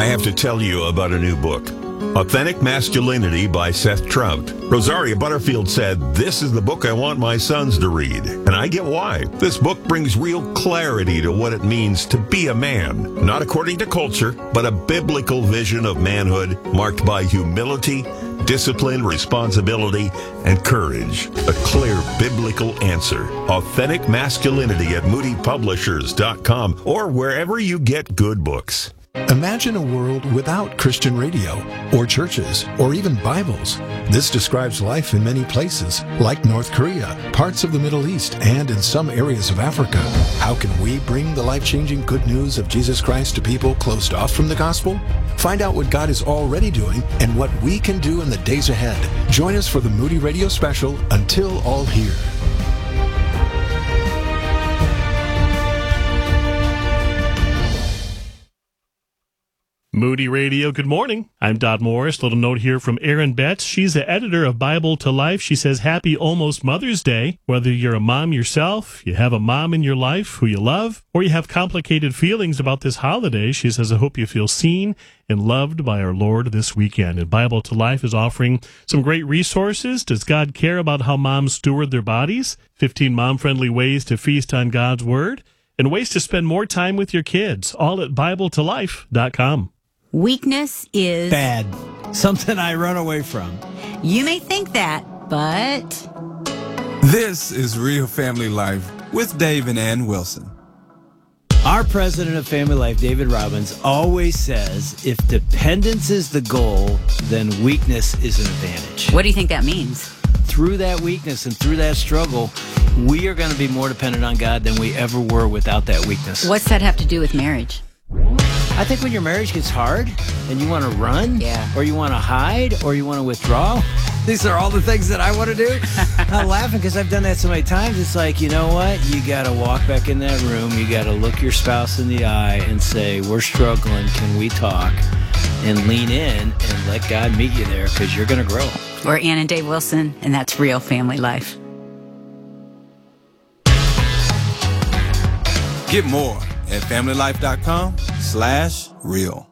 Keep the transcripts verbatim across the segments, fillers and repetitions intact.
have to tell you about a new book, Authentic Masculinity by Seth Trout. Rosaria Butterfield said, "This is the book I want my sons to read." And I get why. This book brings real clarity to what it means to be a man, not according to culture, but a biblical vision of manhood marked by humility, discipline, responsibility, and courage. A clear biblical answer. Authentic Masculinity at moody publishers dot com or wherever you get good books. Imagine a world without Christian radio, or churches, or even Bibles. This describes life in many places, like North Korea, parts of the Middle East, and in some areas of Africa. How can we bring the life-changing good news of Jesus Christ to people closed off from the gospel? Find out what God is already doing and what we can do in the days ahead. Join us for the Moody Radio special, Until All Here. Moody Radio, good morning. I'm Dodd Morris. Little note here from Erin Betts. She's the editor of Bible to Life. She says, happy almost Mother's Day. Whether you're a mom yourself, you have a mom in your life who you love, or you have complicated feelings about this holiday, she says, I hope you feel seen and loved by our Lord this weekend. And Bible to Life is offering some great resources. Does God care about how moms steward their bodies? fifteen mom-friendly ways to feast on God's Word, and ways to spend more time with your kids, all at Bible to life dot com. Weakness is bad. Something I run away from. You may think that, but... This is Real Family Life with Dave and Ann Wilson. Our president of Family Life, David Robbins, always says, if dependence is the goal, then weakness is an advantage. What do you think that means? Through that weakness and through that struggle, we are going to be more dependent on God than we ever were without that weakness. What's that have to do with marriage? I think when your marriage gets hard and you want to run, yeah. or you want to hide, or you want to withdraw, these are all the things that I want to do. I'm laughing because I've done that so many times. It's like, you know what? You got to walk back in that room. You got to look your spouse in the eye and say, we're struggling. Can we talk? And lean in and let God meet you there, because you're going to grow. We're Ann and Dave Wilson, and that's Real Family Life. Get more at family life dot com slash real.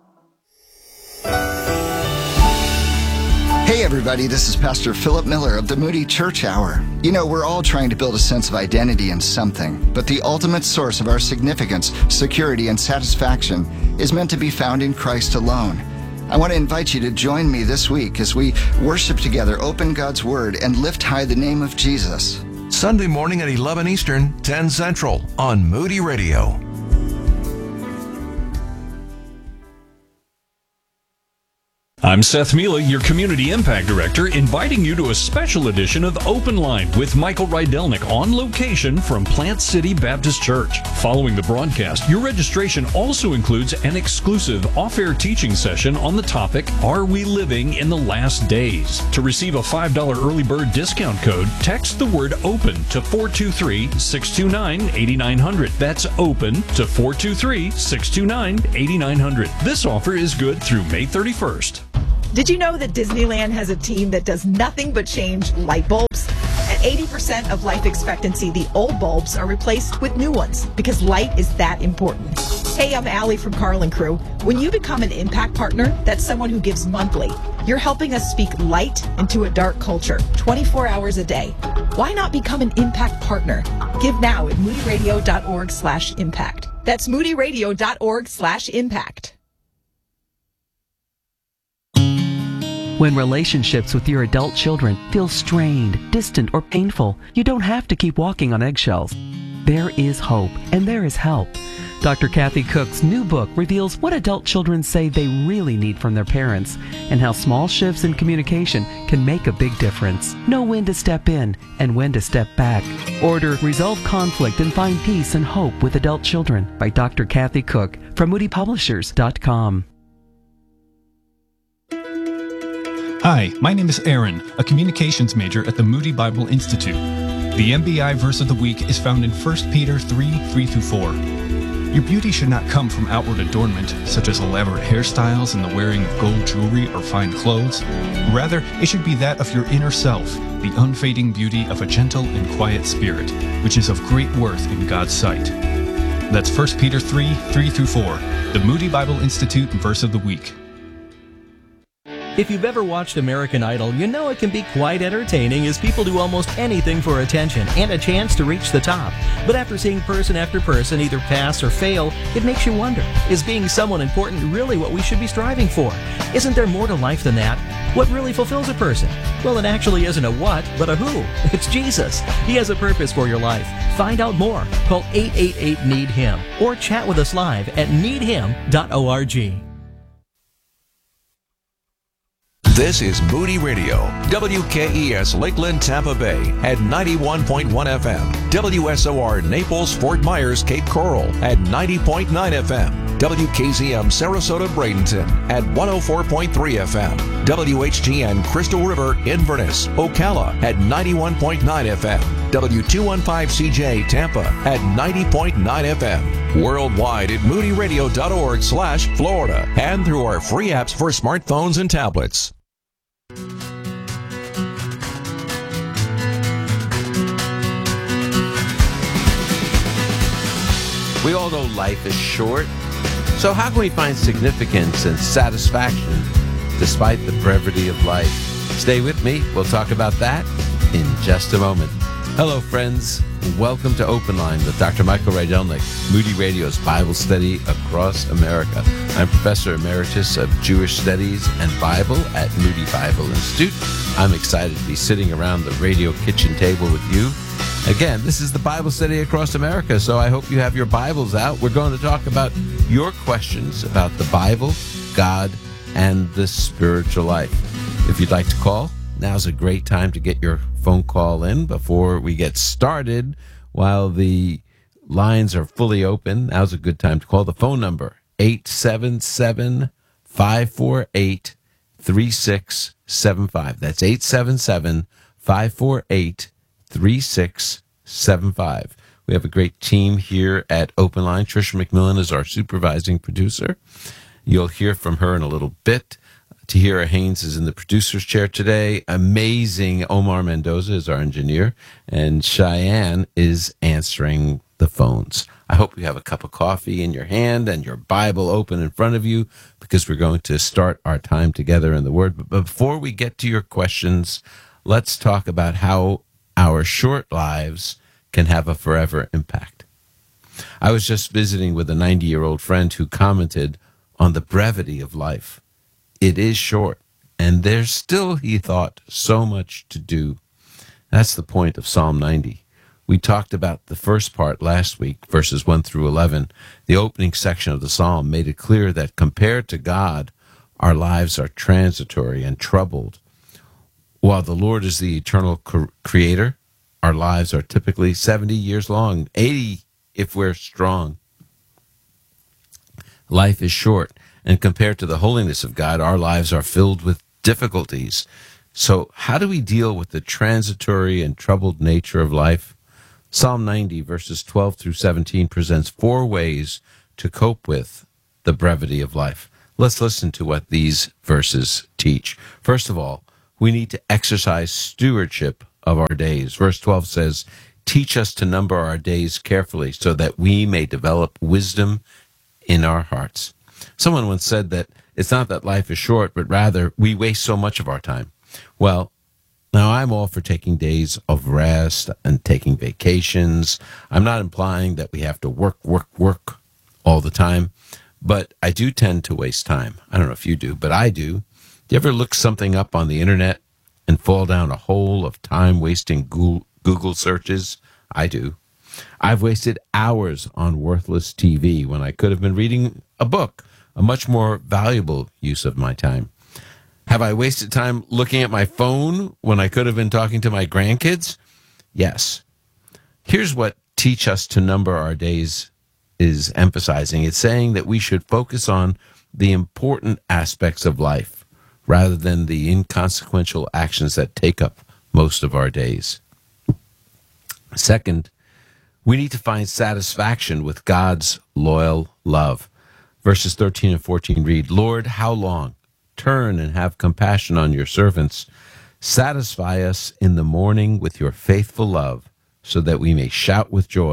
Hey everybody, this is Pastor Philip Miller of the Moody Church Hour. You know, we're all trying to build a sense of identity in something, but the ultimate source of our significance, security, and satisfaction is meant to be found in Christ alone. I want to invite you to join me this week as we worship together, open God's Word, and lift high the name of Jesus. Sunday morning at eleven Eastern, ten Central on Moody Radio. I'm Seth Mila, your Community Impact Director, inviting you to a special edition of Open Line with Michael Rydelnik on location from Plant City Baptist Church. Following the broadcast, your registration also includes an exclusive off-air teaching session on the topic, Are We Living in the Last Days? To receive a five dollars early bird discount code, text the word OPEN to four two three, six two nine, eight nine zero zero. That's OPEN to four two three, six two nine, eight nine zero zero. This offer is good through May thirty-first. Did you know that Disneyland has a team that does nothing but change light bulbs? At eighty percent of life expectancy, the old bulbs are replaced with new ones because light is that important. Hey, I'm Allie from Carlin Crew. When you become an Impact Partner, that's someone who gives monthly. You're helping us speak light into a dark culture, twenty-four hours a day. Why not become an Impact Partner? Give now at moody radio dot org slash impact. That's moody radio dot org slash impact. When relationships with your adult children feel strained, distant, or painful, you don't have to keep walking on eggshells. There is hope, and there is help. Doctor Kathy Cook's new book reveals what adult children say they really need from their parents, and how small shifts in communication can make a big difference. Know when to step in and when to step back. Order Resolve Conflict and Find Peace and Hope with Adult Children by Doctor Kathy Cook from moody publishers dot com. Hi, my name is Aaron, a communications major at the Moody Bible Institute. The M B I verse of the week is found in First Peter three, three through four. Your beauty should not come from outward adornment, such as elaborate hairstyles and the wearing of gold jewelry or fine clothes. Rather, it should be that of your inner self, the unfading beauty of a gentle and quiet spirit, which is of great worth in God's sight. That's First Peter three, three through four, the Moody Bible Institute Verse of the Week. If you've ever watched American Idol, you know it can be quite entertaining as people do almost anything for attention and a chance to reach the top. But after seeing person after person either pass or fail, it makes you wonder, is being someone important really what we should be striving for? Isn't there more to life than that? What really fulfills a person? Well, it actually isn't a what, but a who. It's Jesus. He has a purpose for your life. Find out more. Call eight eight eight, need him or chat with us live at need him dot org. This is Moody Radio, W K E S Lakeland, Tampa Bay at ninety-one point one F M, W S O R Naples, Fort Myers, Cape Coral at ninety point nine F M, W K Z M Sarasota, Bradenton at one oh four point three F M, W H G N Crystal River, Inverness, Ocala at ninety-one point nine F M, W two fifteen C J Tampa at ninety point nine F M, worldwide at moody radio dot org slash Florida, and through our free apps for smartphones and tablets. We all know life is short, so how can we find significance and satisfaction despite the brevity of life? Stay with me. We'll talk about that in just a moment. Hello, friends. Welcome to Open Line with Doctor Michael Rydelnik, Moody Radio's Bible study across America. I'm Professor Emeritus of Jewish Studies and Bible at Moody Bible Institute. I'm excited to be sitting around the radio kitchen table with you. Again, this is the Bible study across America, so I hope you have your Bibles out. We're going to talk about your questions about the Bible, God, and the spiritual life. If you'd like to call, now's a great time to get your phone call in before we get started. While the lines are fully open, now's a good time to call the phone number, eight seven seven, five four eight, three six seven five. That's eight seven seven, five four eight, three six seven five. We have a great team here at Open Line. Tricia McMillan is our supervising producer. You'll hear from her in a little bit. Tahira Haynes is in the producer's chair today. Amazing Omar Mendoza is our engineer. And Cheyenne is answering the phones. I hope you have a cup of coffee in your hand and your Bible open in front of you, because we're going to start our time together in the Word. But before we get to your questions, let's talk about how our short lives can have a forever impact. I was just visiting with a ninety-year-old friend who commented on the brevity of life. It is short, and there's still, he thought, so much to do. That's the point of Psalm ninety. We talked about the first part last week, verses one through eleven. The opening section of the psalm made it clear that compared to God, our lives are transitory and troubled. While the Lord is the eternal creator, our lives are typically seventy years long, eighty if we're strong. Life is short, and compared to the holiness of God, our lives are filled with difficulties. So how do we deal with the transitory and troubled nature of life? Psalm ninety, verses twelve through seventeen, presents four ways to cope with the brevity of life. Let's listen to what these verses teach. First of all, we need to exercise stewardship of our days. Verse twelve says, "Teach us to number our days carefully so that we may develop wisdom in our hearts." Someone once said that it's not that life is short, but rather we waste so much of our time. Well, now I'm all for taking days of rest and taking vacations. I'm not implying that we have to work, work, work all the time, but I do tend to waste time. I don't know if you do, but I do. Do you ever look something up on the internet and fall down a hole of time-wasting Google searches? I do. I've wasted hours on worthless T V when I could have been reading a book, a much more valuable use of my time. Have I wasted time looking at my phone when I could have been talking to my grandkids? Yes. Here's what "teach us to number our days" is emphasizing. It's saying that we should focus on the important aspects of life rather than the inconsequential actions that take up most of our days. Second, we need to find satisfaction with God's loyal love. Verses thirteen and fourteen read, "Lord, how long? Turn and have compassion on your servants. Satisfy us in the morning with your faithful love, so that we may shout with joy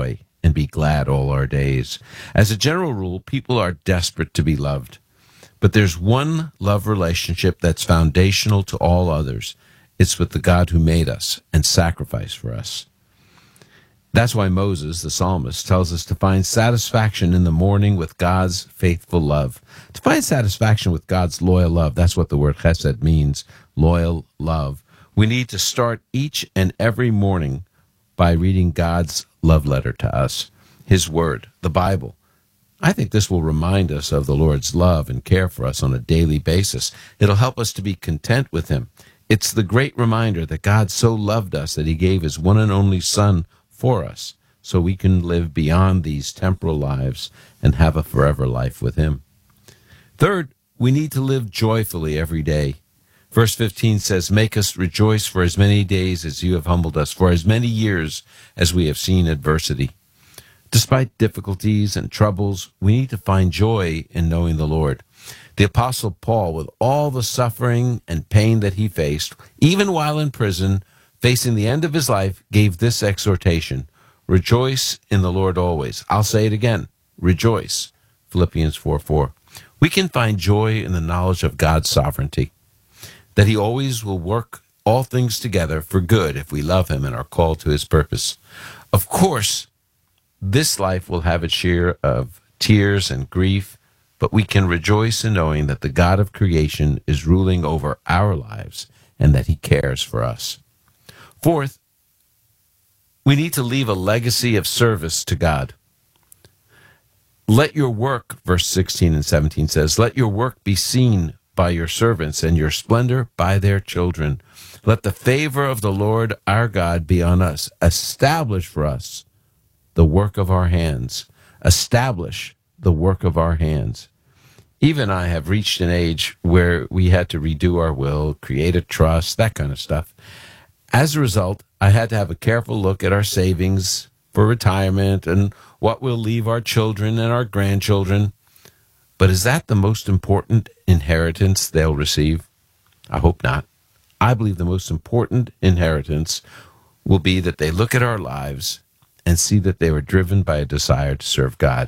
and be glad all our days. As a general rule, people are desperate to be loved. But there's one love relationship that's foundational to all others. It's with the God who made us and sacrificed for us. That's why Moses, the psalmist, tells us to find satisfaction in the morning with God's faithful love. To find satisfaction with God's loyal love, that's what the word chesed means, loyal love. We need to start each and every morning by reading God's love letter to us, His Word, the Bible. I think this will remind us of the Lord's love and care for us on a daily basis. It'll help us to be content with Him. It's the great reminder that God so loved us that He gave His one and only Son for us, so we can live beyond these temporal lives and have a forever life with Him. Third, we need to live joyfully every day. Verse fifteen says, "Make us rejoice for as many days as you have humbled us, for as many years as we have seen adversity." Despite difficulties and troubles, we need to find joy in knowing the Lord. The Apostle Paul, with all the suffering and pain that he faced, even while in prison, facing the end of his life, gave this exhortation: "Rejoice in the Lord always." I'll say it again, rejoice. Philippians four four. We can find joy in the knowledge of God's sovereignty, that He always will work all things together for good if we love Him and are called to His purpose. Of course, this life will have its share of tears and grief, but we can rejoice in knowing that the God of creation is ruling over our lives and that He cares for us. Fourth, we need to leave a legacy of service to God. Let your work, verse sixteen and seventeen says, "Let your work be seen by your servants, and your splendor by their children. Let the favor of the Lord our God be on us. Establish for us the work of our hands." Establish the work of our hands. Even I have reached an age where we had to redo our will, create a trust, that kind of stuff. As a result, I had to have a careful look at our savings for retirement and what we'll leave our children and our grandchildren. But is that the most important inheritance they'll receive? I hope not. I believe the most important inheritance will be that they look at our lives and see that they were driven by a desire to serve God,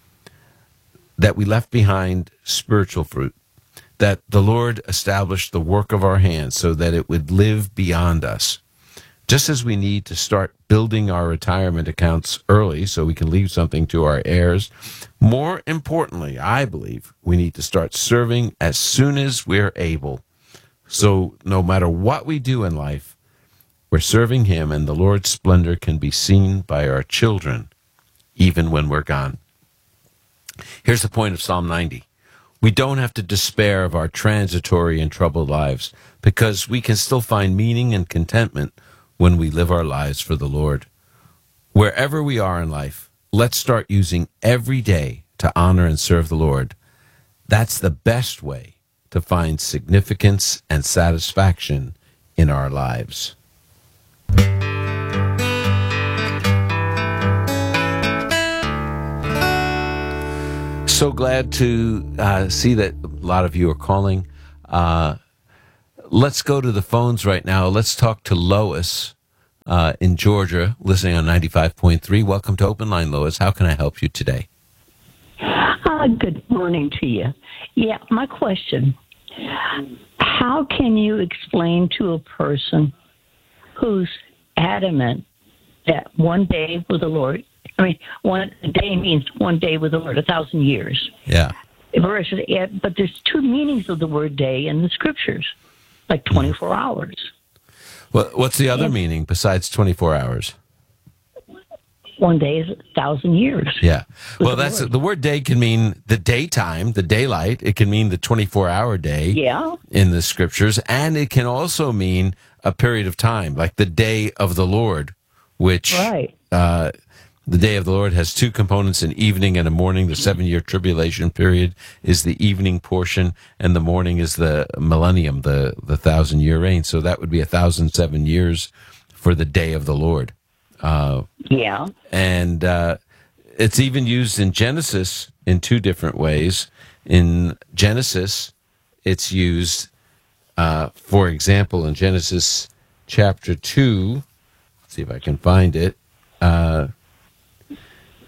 that we left behind spiritual fruit, that the Lord established the work of our hands so that it would live beyond us. Just as we need to start building our retirement accounts early so we can leave something to our heirs, more importantly, I believe we need to start serving as soon as we're able. So no matter what we do in life, we're serving Him, and the Lord's splendor can be seen by our children, even when we're gone. Here's the point of Psalm ninety. We don't have to despair of our transitory and troubled lives, because we can still find meaning and contentment when we live our lives for the Lord. Wherever we are in life, let's start using every day to honor and serve the Lord. That's the best way to find significance and satisfaction in our lives. So glad to uh, see that a lot of you are calling. Uh, let's go to the phones right now. Let's talk to Lois uh, in Georgia, listening on ninety-five point three. Welcome to Open Line, Lois. How can I help you today? Uh, good morning to you. Yeah, my question, how can you explain to a person who's adamant that one day with the Lord, I mean, one day means one day with the Lord, a thousand years. Yeah. But there's two meanings of the word day in the Scriptures, like twenty-four mm. hours. Well, what's the other yeah. meaning besides twenty-four hours? One day is a thousand years. Yeah. Well, that's the, the word day can mean the daytime, the daylight. It can mean the twenty-four hour day yeah. in the Scriptures. And it can also mean a period of time, like the day of the Lord, which right. uh, the day of the Lord has two components, an evening and a morning. The seven-year tribulation period is the evening portion, and the morning is the millennium, the, the thousand-year reign. So that would be a thousand seven years for the day of the Lord. Uh, yeah. And uh, it's even used in Genesis in two different ways. In Genesis, it's used, uh, for example, in Genesis chapter two, let's see if I can find it. Uh,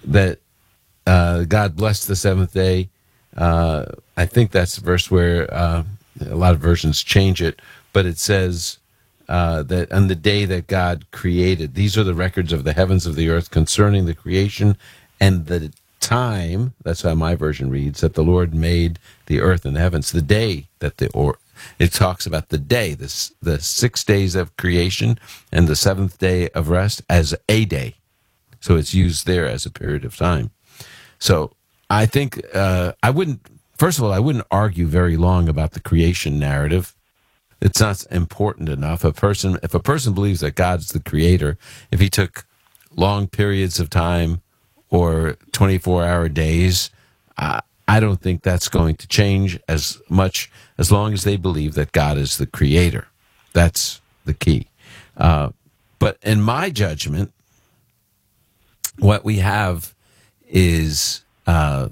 that uh, God blessed the seventh day. Uh, I think that's the verse where uh, a lot of versions change it, but it says uh, that on the day that God created, these are the records of the heavens of the earth concerning the creation and the time, that's how my version reads, that the Lord made the earth and the heavens. The day that the, or it talks about the day, the, the six days of creation and the seventh day of rest as a day. So it's used there as a period of time. So I think uh, I wouldn't, first of all, I wouldn't argue very long about the creation narrative. It's not important enough. A person, if a person believes that God's the creator, if he took long periods of time or twenty-four hour days, uh, I don't think that's going to change as much as long as they believe that God is the creator. That's the key. Uh, but in my judgment, what we have is uh,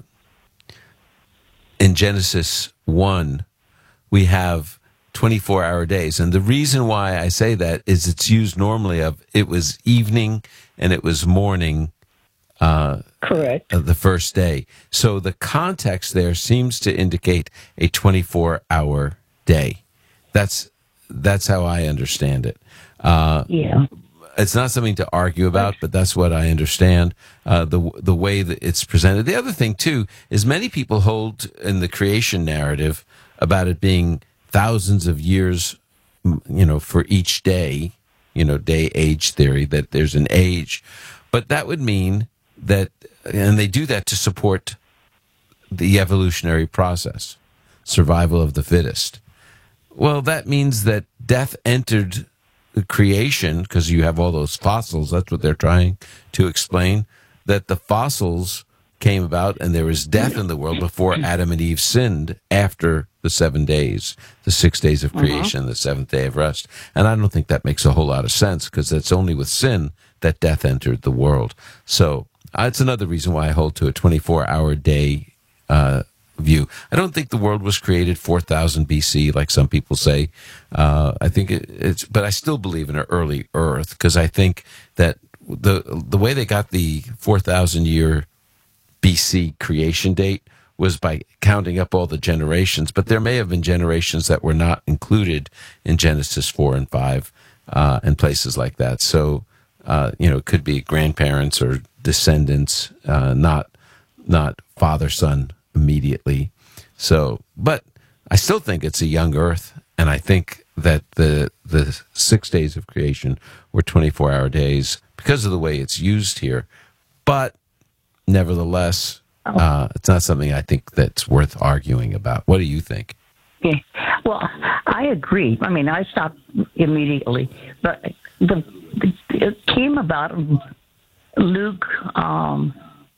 in Genesis one, we have twenty-four hour days. And the reason why I say that is it's used normally of it was evening and it was morning. Uh, Correct. The first day. So the context there seems to indicate a twenty-four hour day. That's that's how I understand it. Uh, yeah. It's not something to argue about, but that's what I understand, uh, the the way that it's presented. The other thing, too, is many people hold in the creation narrative about it being thousands of years, you know, for each day, you know, day-age theory, that there's an age. But that would mean that, and they do that to support the evolutionary process, survival of the fittest. Well, that means that death entered the creation, because you have all those fossils, that's what they're trying to explain, that the fossils came about and there was death in the world before Adam and Eve sinned after the seven days, the six days of creation, uh-huh. the seventh day of rest. And I don't think that makes a whole lot of sense, because it's only with sin that death entered the world. So that's another reason why I hold to a twenty-four hour day uh, view. I don't think the world was created four thousand B C, like some people say. Uh, I think it, it's, but I still believe in an early Earth, because I think that the the way they got the four thousand year B C creation date was by counting up all the generations. But there may have been generations that were not included in Genesis four and five uh, and places like that. So, uh, you know, it could be grandparents or descendants, uh, not not father son immediately. So, but I still think it's a young Earth, and I think that the the six days of creation were twenty-four hour days because of the way it's used here. But nevertheless, uh, it's not something I think that's worth arguing about. What do you think? Yeah. Well, I agree. I mean, I stopped immediately, but the, the it came about Luke. Um,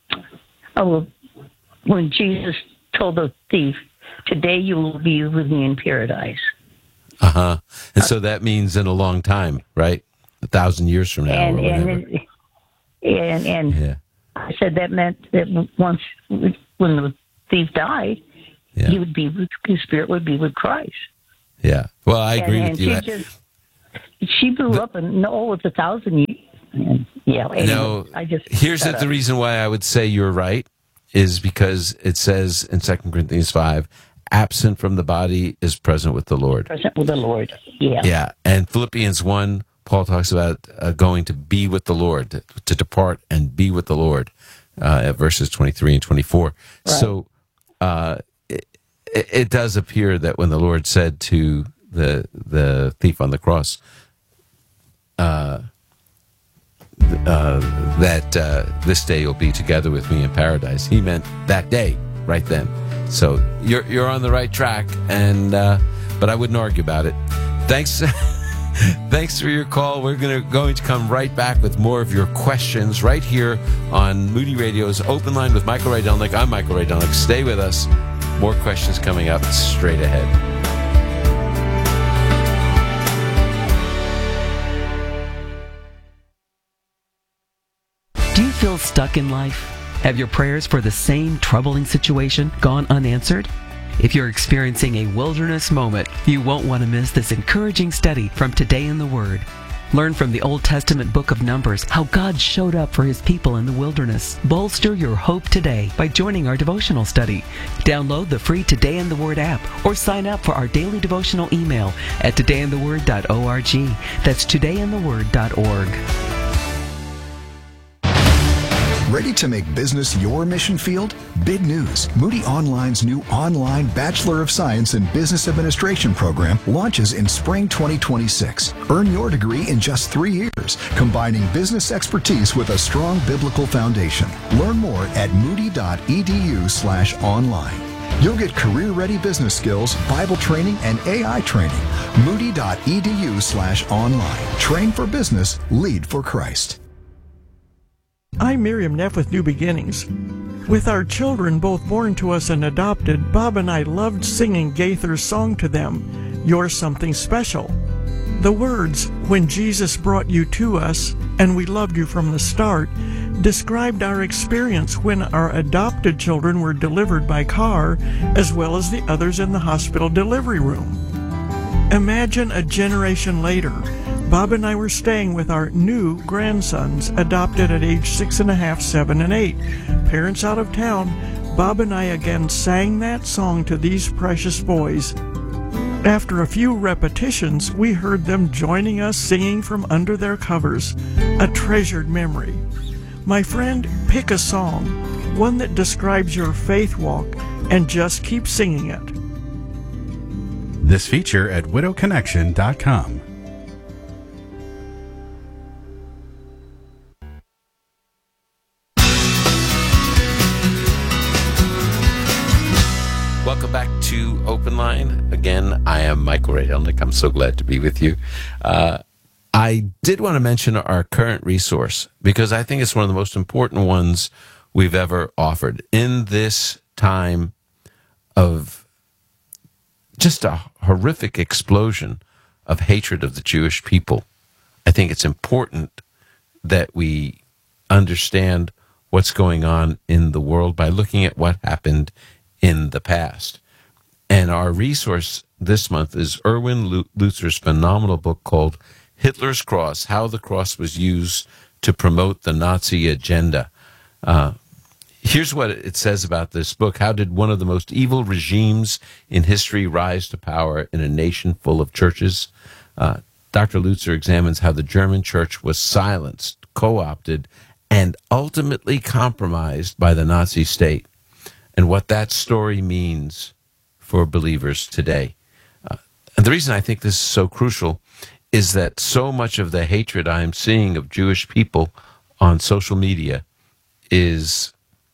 oh. When Jesus told the thief, "Today you will be with me in paradise." Uh huh. And so that means in a long time, right? A thousand years from now, and, or whatever. And and, and yeah. I said that meant that once when the thief died, yeah. he would be with his spirit would be with Christ. Yeah. Well, I agree and, with and you. She, just, she grew the, up and no, it's a thousand years. And, yeah. Anyway, no. I just here's the, the reason why I would say you're right. Is because it says in Second Corinthians five, absent from the body is present with the Lord. Present with the Lord, yeah. Yeah, and Philippians one, Paul talks about uh, going to be with the Lord, to, to depart and be with the Lord, uh, at verses twenty-three and twenty-four. Right. So uh, it, it does appear that when the Lord said to the the thief on the cross, uh, Uh, that uh, this day you'll be together with me in paradise, he meant that day, right then. So you're you're on the right track, and uh, but I wouldn't argue about it. Thanks, thanks for your call. We're gonna going to come right back with more of your questions right here on Moody Radio's Open Line with Michael Rydelnik. I'm Michael Rydelnik. Stay with us. More questions coming up straight ahead. Do you feel stuck in life? Have your prayers for the same troubling situation gone unanswered? If you're experiencing a wilderness moment, you won't want to miss this encouraging study from Today in the Word. Learn from the Old Testament book of Numbers how God showed up for his people in the wilderness. Bolster your hope today by joining our devotional study. Download the free Today in the Word app or sign up for our daily devotional email at today in the word dot org. That's today in the word dot org. Ready to make business your mission field? Big news. Moody Online's new online Bachelor of Science in Business Administration program launches in spring twenty twenty-six. Earn your degree in just three years, combining business expertise with a strong biblical foundation. Learn more at moody.edu slash online. You'll get career-ready business skills, Bible training, and A I training. Moody.edu slash online. Train for business, lead for Christ. I'm Miriam Neff with New Beginnings. With our children both born to us and adopted, Bob and I loved singing Gaither's song to them, You're Something Special. The words, when Jesus brought you to us, and we loved you from the start, described our experience when our adopted children were delivered by car, as well as the others in the hospital delivery room. Imagine a generation later, Bob and I were staying with our new grandsons, adopted at age six and a half, seven, and eight. Parents out of town, Bob and I again sang that song to these precious boys. After a few repetitions, we heard them joining us singing from under their covers, a treasured memory. My friend, pick a song, one that describes your faith walk, and just keep singing it. This feature at widow connection dot com. Welcome back to Open Line. Again, I am Michael Rydelnik. I'm so glad to be with you. Uh, I did want to mention our current resource because I think it's one of the most important ones we've ever offered. In this time of just a horrific explosion of hatred of the Jewish people, I think it's important that we understand what's going on in the world by looking at what happened in the past. And our resource this month is Erwin Lutzer's phenomenal book called Hitler's Cross, How the Cross Was Used to Promote the Nazi Agenda. Uh, here's what it says about this book. How did one of the most evil regimes in history rise to power in a nation full of churches? Uh, Doctor Lutzer examines how the German church was silenced, co-opted, and ultimately compromised by the Nazi state, and what that story means for believers today. Uh, and the reason I think this is so crucial is that so much of the hatred I am seeing of Jewish people on social media is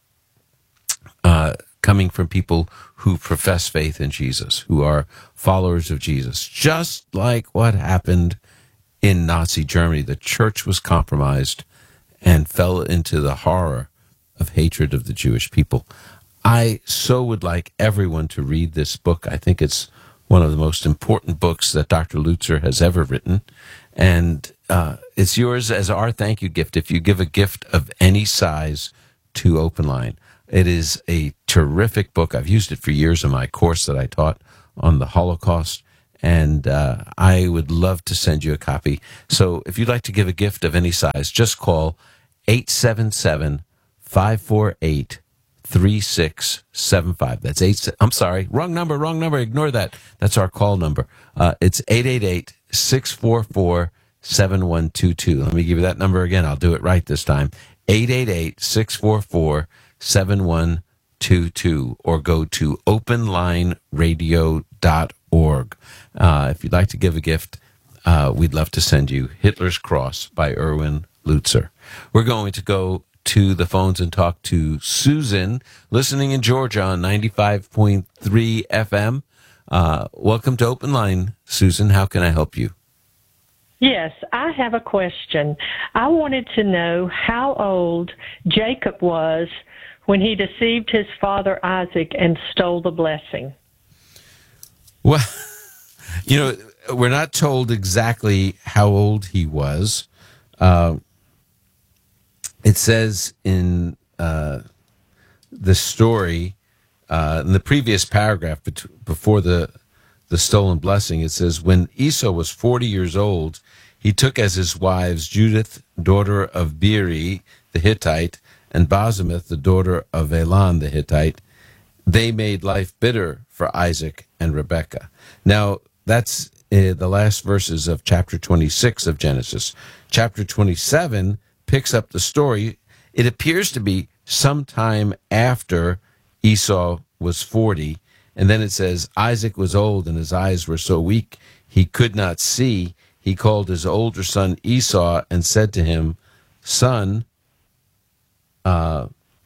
uh, coming from people who profess faith in Jesus, who are followers of Jesus. Just like what happened in Nazi Germany, the church was compromised and fell into the horror of hatred of the Jewish people. I so would like everyone to read this book. I think it's one of the most important books that Doctor Lutzer has ever written. And uh, it's yours as our thank you gift if you give a gift of any size to Open Line. It is a terrific book. I've used it for years in my course that I taught on the Holocaust. And uh, I would love to send you a copy. So if you'd like to give a gift of any size, just call eight seven seven, five four eight, three six seven five. That's eight. I'm sorry, wrong number, wrong number. Ignore that. That's our call number. Uh, it's eight eight eight, six four four, seven one two two. Let me give you that number again. I'll do it right this time. eight eight eight, six four four, seven one two two, or go to open line radio dot org. Uh, if you'd like to give a gift, uh, we'd love to send you Hitler's Cross by Erwin Lutzer. We're going to go to the phones and talk to Susan, listening in Georgia on ninety-five point three F M. Uh, welcome to Open Line, Susan. How can I help you? Yes, I have a question. I wanted to know how old Jacob was when he deceived his father Isaac and stole the blessing. Well, you know, we're not told exactly how old he was. Uh, It says in uh, the story, uh, in the previous paragraph before the the stolen blessing, it says, when Esau was forty years old, He took as his wives Judith, daughter of Beeri the Hittite, and Basemath, the daughter of Elon the Hittite. They made life bitter for Isaac and Rebekah. Now, that's uh, the last verses of chapter twenty-six of Genesis. Chapter twenty-seven picks up the story. It appears to be sometime after Esau was forty, and then it says, Isaac was old and his eyes were so weak he could not see. He called his older son Esau and said to him, Son, uh,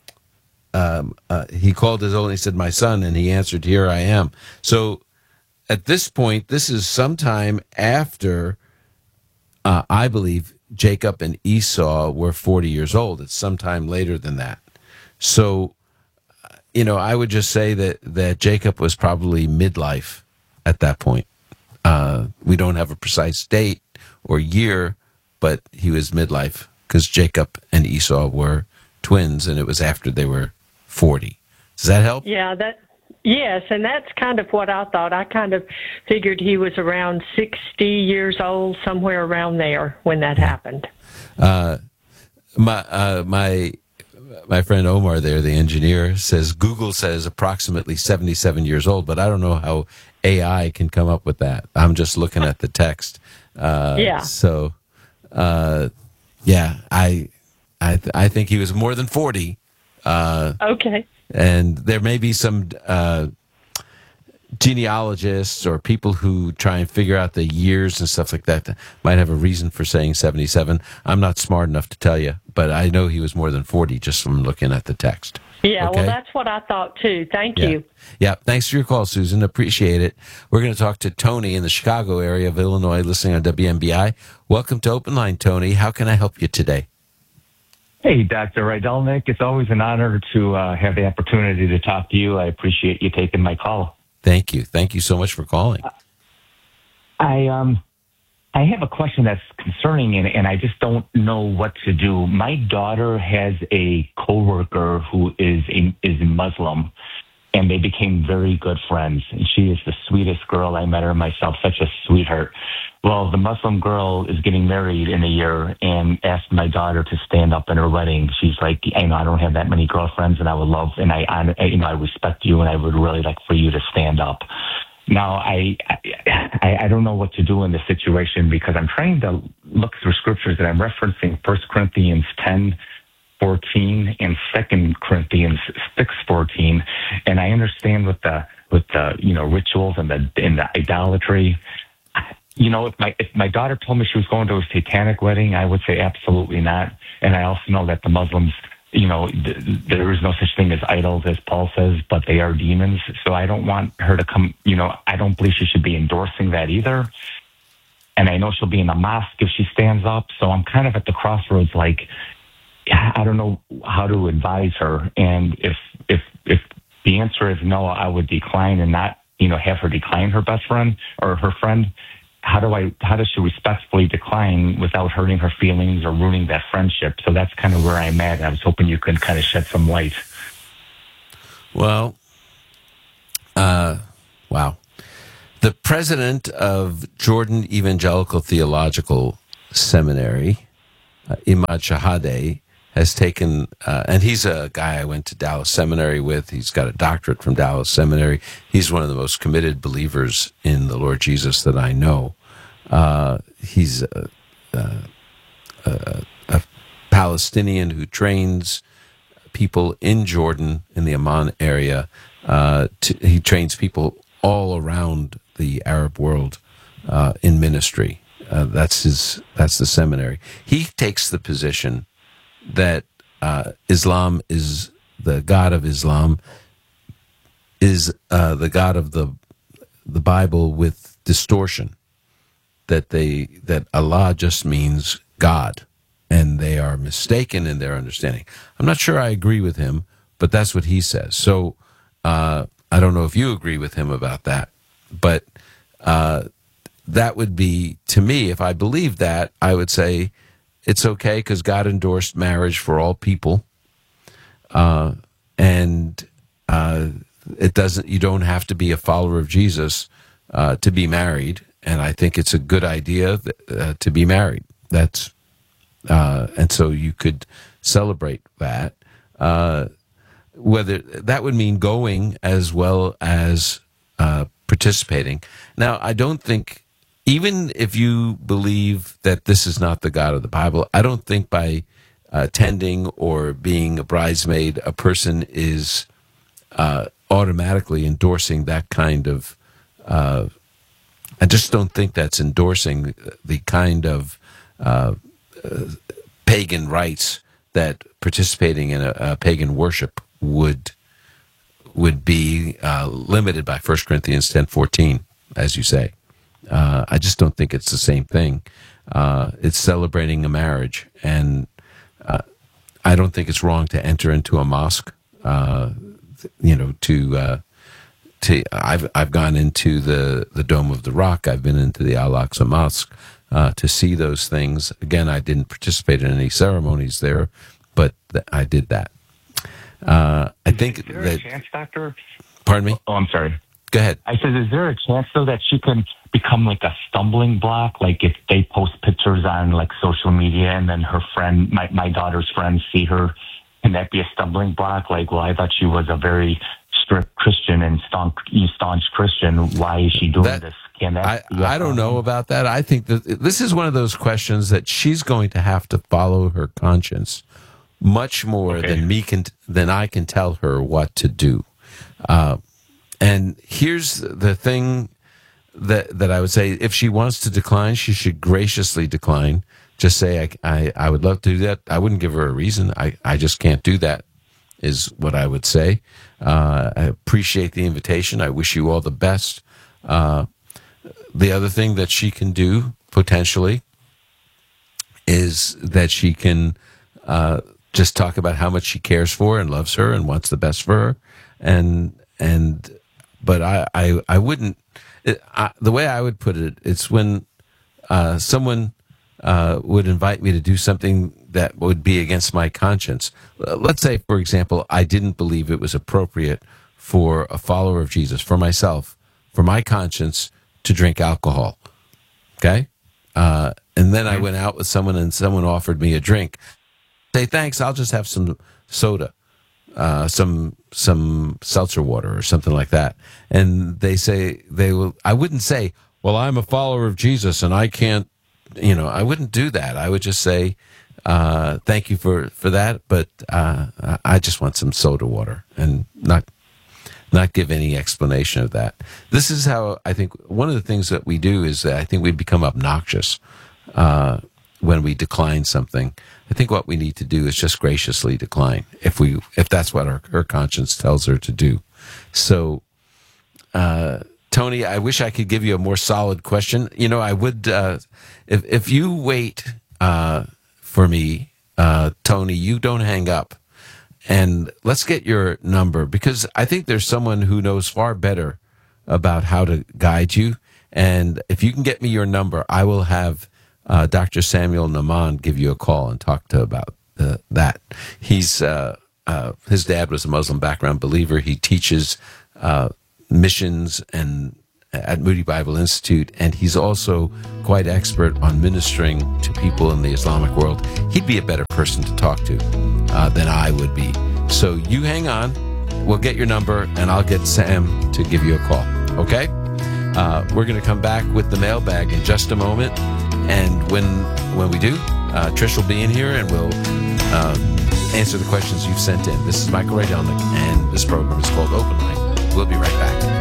um, uh, he called his old, he said, my son, and he answered, here I am. So at this point, this is sometime after, uh, I believe, Jacob and Esau were forty years old. It's sometime later than that. So, you know, I would just say that, that Jacob was probably midlife at that point. Uh, we don't have a precise date or year, but he was midlife because Jacob and Esau were twins, and it was after they were forty. Does that help? Yeah, that yes, and that's kind of what I thought. I kind of figured he was around sixty years old, somewhere around there when that happened. Uh, my uh, my my friend Omar there, the engineer, says Google says approximately seventy-seven years old, but I don't know how A I can come up with that. I'm just looking at the text. Uh, yeah. So, uh, yeah, I I th- I think he was more than forty. Uh, okay. And there may be some uh, genealogists or people who try and figure out the years and stuff like that that might have a reason for saying seventy-seven. I'm not smart enough to tell you, but I know he was more than forty just from looking at the text. Yeah, okay? Well, that's what I thought too. Thank yeah. you. Yeah, thanks for your call, Susan. Appreciate it. We're going to talk to Tony in the Chicago area of Illinois, listening on W M B I. Welcome to Open Line, Tony. How can I help you today? Hey, Doctor Rydelnik. It's always an honor to uh, have the opportunity to talk to you. I appreciate you taking my call. Thank you. Thank you so much for calling. I um, I have a question that's concerning, and, and I just don't know what to do. My daughter has a coworker who is a, is Muslim, and they became very good friends. And she is the sweetest girl. I met her myself, such a sweetheart. Well, the Muslim girl is getting married in a year and asked my daughter to stand up in her wedding. She's like, I know I don't have that many girlfriends, and I would love, and I, I you know, I respect you, and I would really like for you to stand up. Now, I, I I don't know what to do in this situation because I'm trying to look through scriptures that I'm referencing First Corinthians ten fourteen and Second Corinthians six fourteen, and I understand with the with the you know rituals and the and the idolatry. You know, if my if my daughter told me she was going to a satanic wedding, I would say absolutely not. And I also know that the Muslims, you know, th- there is no such thing as idols, as Paul says, but they are demons. So I don't want her to come, you know, I don't believe she should be endorsing that either. And I know she'll be in a mosque if she stands up. So I'm kind of at the crossroads, like, I don't know how to advise her. And if if if the answer is no, I would decline and not, you know, have her decline her best friend or her friend. How do I? How does she respectfully decline without hurting her feelings or ruining that friendship? So that's kind of where I'm at. I was hoping you could kind of shed some light. Well, uh, wow. The president of Jordan Evangelical Theological Seminary, uh, Imad Shahade, has taken, uh, and he's a guy I went to Dallas Seminary with. He's got a doctorate from Dallas Seminary. He's one of the most committed believers in the Lord Jesus that I know. Uh, he's a, a, a, a Palestinian who trains people in Jordan, in the Amman area. Uh, to, he trains people all around the Arab world uh, in ministry. Uh, that's his. That's the seminary. He takes the position that uh, Islam is the God of Islam is uh, the God of the the Bible with distortion. That they that Allah just means God, and they are mistaken in their understanding. I'm not sure I agree with him, but that's what he says. So uh, I don't know if you agree with him about that, but uh, that would be, to me, if I believed that, I would say it's okay because God endorsed marriage for all people, uh, and uh, it doesn't. You don't have to be a follower of Jesus uh, to be married, and I think it's a good idea uh, to be married. That's uh, and so you could celebrate that. Uh, whether that would mean going as well as uh, participating. Now, I don't think, even if you believe that this is not the God of the Bible, I don't think by uh, attending or being a bridesmaid, a person is uh, automatically endorsing that kind of. Uh, I just don't think that's endorsing the kind of uh, uh, pagan rites that participating in a, a pagan worship would would be uh, limited by First Corinthians ten fourteen, as you say. Uh, I just don't think it's the same thing. Uh, it's celebrating a marriage, and uh, I don't think it's wrong to enter into a mosque. Uh, you know, to uh, to I've I've gone into the, the Dome of the Rock. I've been into the Al-Aqsa Mosque uh, to see those things. Again, I didn't participate in any ceremonies there, but th- I did that. Uh, I think is there that. A chance, Doctor? Pardon me? Oh, I'm sorry. Go ahead. I said, is there a chance though that she can become like a stumbling block? Like if they post pictures on like social media and then her friend, my my daughter's friends, see her, can that be a stumbling block? Like, well, I thought she was a very strict Christian and staunch, staunch Christian. Why is she doing That- this? Can that? I, be a I don't problem? know about that. I think that this is one of those questions that she's going to have to follow her conscience much more Okay. than me can than I can tell her what to do. Uh, and here's the thing that that I would say: if she wants to decline, she should graciously decline. Just say, I, I, I would love to do that. I wouldn't give her a reason. I, I just can't do that, is what I would say. Uh, I appreciate the invitation. I wish you all the best. Uh, the other thing that she can do, potentially, is that she can uh, just talk about how much she cares for and loves her and wants the best for her. And, and but I, I, I wouldn't, it, I, the way I would put it, it's when uh, someone uh, would invite me to do something that would be against my conscience. Let's say, for example, I didn't believe it was appropriate for a follower of Jesus, for myself, for my conscience, to drink alcohol. Okay? Uh, and then I went out with someone and someone offered me a drink. Say, thanks, I'll just have some soda, uh, some some seltzer water or something like that. And they say, they will, I wouldn't say, well, I'm a follower of Jesus and I can't, you know, I wouldn't do that. I would just say, uh, thank you for, for that, but uh, I just want some soda water, and not not give any explanation of that. This is how I think one of the things that we do is that I think we become obnoxious uh, when we decline something. I think what we need to do is just graciously decline if we if that's what our, her conscience tells her to do. So, uh, Tony, I wish I could give you a more solid question. You know, I would uh, if if you wait uh, for me, uh, Tony, you don't hang up. And let's get your number, because I think there's someone who knows far better about how to guide you. And if you can get me your number, I will have uh, Doctor Samuel Naman give you a call and talk to about uh, that. He's uh, uh, his dad was a Muslim background believer. He teaches uh, missions and at Moody Bible Institute, and he's also quite expert on ministering to people in the Islamic world. He'd be a better person to talk to uh, than I would be. So you hang on. We'll get your number, and I'll get Sam to give you a call. Okay? Uh, we're going to come back with the mailbag in just a moment, and when when we do, uh, Trish will be in here, and we'll uh, answer the questions you've sent in. This is Michael Rydelnik, and this program is called Open Line. We'll be right back.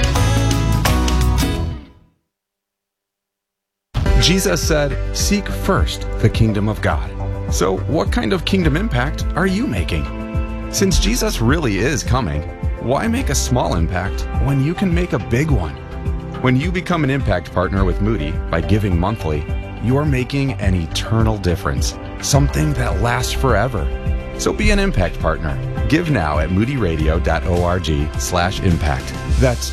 Jesus said, seek first the kingdom of God. So what kind of kingdom impact are you making? Since Jesus really is coming, why make a small impact when you can make a big one? When you become an impact partner with Moody by giving monthly, you're making an eternal difference, something that lasts forever. So be an impact partner. Give now at moodyradio.org slash impact. That's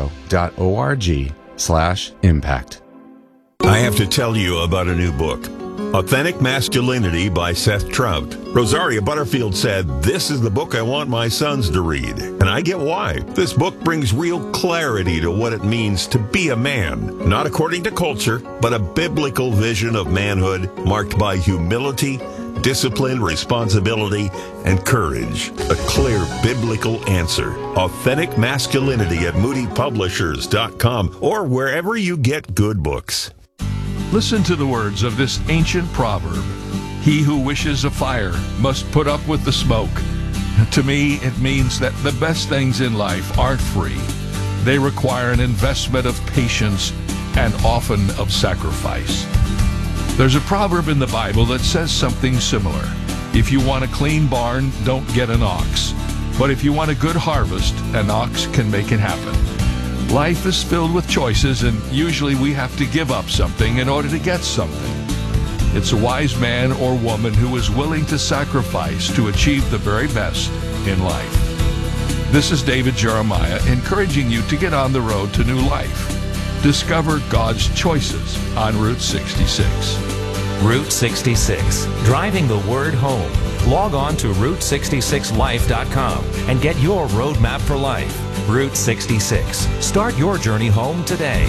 moodyradio.org slash impact. I have to tell you about a new book. Authentic Masculinity by Seth Trout. Rosaria Butterfield said, "This is the book I want my sons to read." And I get why. This book brings real clarity to what it means to be a man. Not according to culture, but a biblical vision of manhood marked by humility, discipline, responsibility, and courage. A clear biblical answer. Authentic Masculinity at moody publishers dot com or wherever you get good books. Listen to the words of this ancient proverb. He who wishes a fire must put up with the smoke. To me, it means that the best things in life aren't free. They require an investment of patience and often of sacrifice. There's a proverb in the Bible that says something similar. If you want a clean barn, don't get an ox. But if you want a good harvest, an ox can make it happen. Life is filled with choices, and usually we have to give up something in order to get something. It's a wise man or woman who is willing to sacrifice to achieve the very best in life. This is David Jeremiah encouraging you to get on the road to new life. Discover God's choices on Route sixty-six. Route sixty-six, driving the word home. Log on to route sixty-six life dot com and get your roadmap for life. Route sixty-six. Start your journey home today.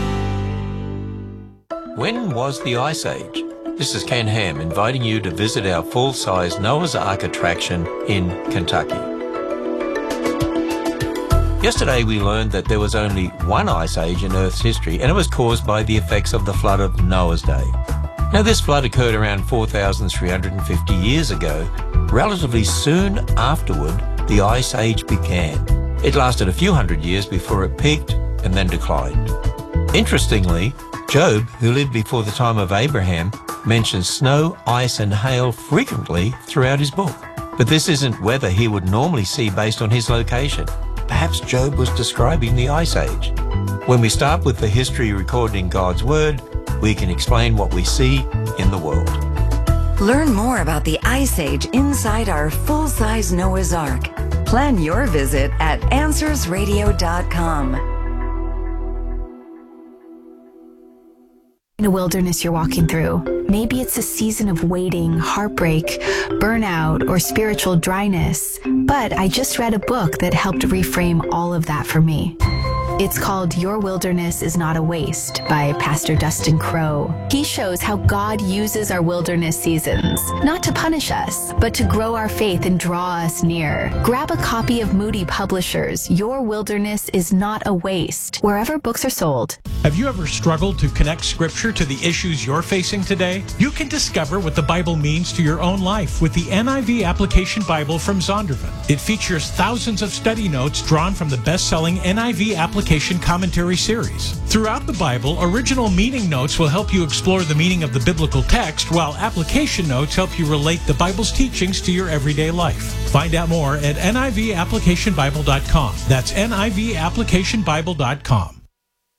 When was the Ice Age? This is Ken Ham inviting you to visit our full-size Noah's Ark attraction in Kentucky. Yesterday we learned that there was only one ice age in Earth's history, and it was caused by the effects of the flood of Noah's day. Now this flood occurred around four thousand three hundred fifty years ago. Relatively soon afterward, the Ice Age began. It lasted a few hundred years before it peaked and then declined. Interestingly, Job, who lived before the time of Abraham, mentions snow, ice and hail frequently throughout his book. But this isn't weather he would normally see based on his location. Perhaps Job was describing the Ice Age. When we start with the history recorded in God's Word, we can explain what we see in the world. Learn more about the Ice Age inside our full-size Noah's Ark. Plan your visit at answers radio dot com. In a wilderness you're walking through, maybe it's a season of waiting, heartbreak, burnout, or spiritual dryness. But I just read a book that helped reframe all of that for me. It's called Your Wilderness is Not a Waste by Pastor Dustin Crowe. He shows how God uses our wilderness seasons, not to punish us, but to grow our faith and draw us near. Grab a copy of Moody Publishers' Your Wilderness is Not a Waste, wherever books are sold. Have you ever struggled to connect Scripture to the issues you're facing today? You can discover what the Bible means to your own life with the N I V Application Bible from Zondervan. It features thousands of study notes drawn from the best-selling N I V Application Commentary series. Throughout the Bible, original meaning notes will help you explore the meaning of the biblical text, while application notes help you relate the Bible's teachings to your everyday life. Find out more at N I V application bible dot com. That's N I V application bible dot com.